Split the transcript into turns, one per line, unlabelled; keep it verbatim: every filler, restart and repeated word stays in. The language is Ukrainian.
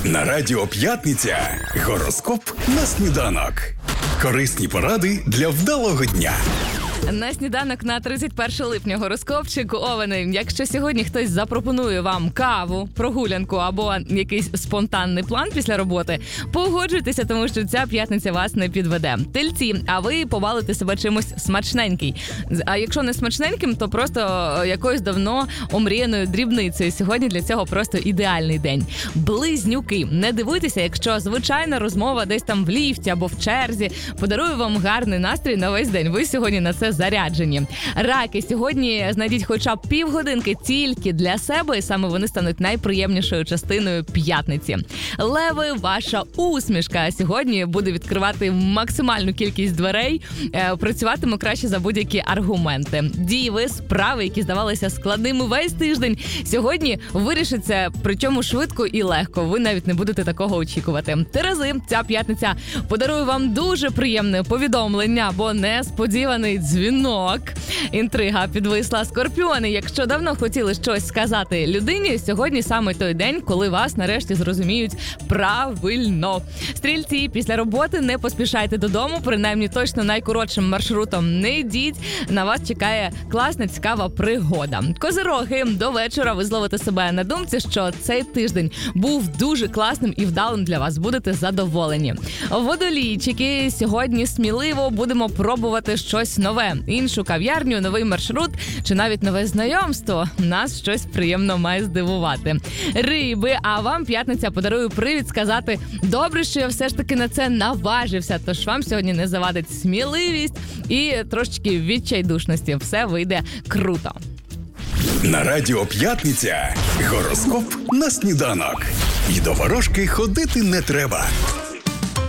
На радіо «П'ятниця» гороскоп на сніданок. Корисні поради для вдалого дня.
На сніданок на тридцять перше липня гороскопчик. Овени, якщо сьогодні хтось запропонує вам каву, прогулянку або якийсь спонтанний план після роботи, погоджуйтеся, тому що ця п'ятниця вас не підведе. Тельці, а ви повалите себе чимось смачненький. А якщо не смачненьким, то просто якоюсь давно омріяною дрібницею. Сьогодні для цього просто ідеальний день. Близнюки, не дивуйтеся, якщо звичайна розмова десь там в ліфті або в черзі подарує вам гарний настрій на весь день. Ви сьогодні на це заряджені. Раки, сьогодні знайдіть хоча б півгодинки тільки для себе, і саме вони стануть найприємнішою частиною п'ятниці. Леви, ваша усмішка сьогодні буде відкривати максимальну кількість дверей, е, працюватиме краще за будь-які аргументи. Діви, справи, які здавалися складними весь тиждень, сьогодні вирішиться, причому швидко і легко. Ви навіть не будете такого очікувати. Терези, ця п'ятниця подарує вам дуже приємне повідомлення або несподіваний дзвінок. Інтрига підвисла. Скорпіони, якщо давно хотіли щось сказати людині, сьогодні саме той день, коли вас нарешті зрозуміють правильно. Стрільці, після роботи не поспішайте додому, принаймні точно найкоротшим маршрутом не йдіть. На вас чекає класна, цікава пригода. Козироги, до вечора ви зловите себе на думці, що цей тиждень був дуже класним і вдалим для вас. Будете задоволені. Водолійчики, сьогодні сміливо будемо пробувати щось нове. Іншу кав'ярню, новий маршрут чи навіть нове знайомство. Нас щось приємно має здивувати. Риби, а вам п'ятниця подарує привід сказати: добре, що я все ж таки на це наважився, тож вам сьогодні не завадить сміливість і трошечки відчайдушності. Все вийде круто.
На радіо «П'ятниця» гороскоп на сніданок. І до ворожки ходити не треба.